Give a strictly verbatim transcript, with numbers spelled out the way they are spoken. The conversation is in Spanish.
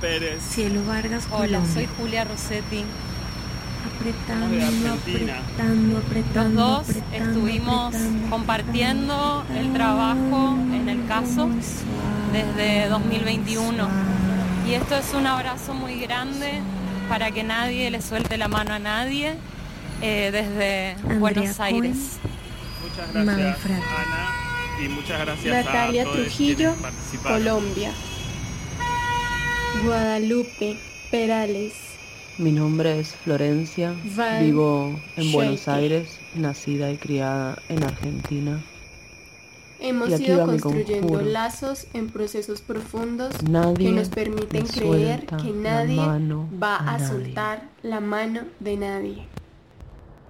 Pérez. Cielo Vargas, Hola, Colombia. soy Julia Rossetti. Apretando, de Argentina. apretando, Los apretando, dos apretando, estuvimos apretando, compartiendo apretando, el trabajo en el caso desde dos mil veintiuno. Y esto es un abrazo muy grande para que nadie le suelte la mano a nadie eh, desde Andrea Buenos Cohen. Aires. Muchas gracias, Manfred. Ana, y muchas gracias Natalia a todos Trujillo, quienes participaron. Colombia. Guadalupe Perales, Mi nombre es Florencia, Van vivo en Buenos Shaker. Aires, nacida y criada en Argentina. Hemos Y aquí ido va mi construyendo conjuro. lazos en procesos profundos Nadie que nos permiten le creer suelta que la nadie mano va a a nadie. soltar la mano de nadie.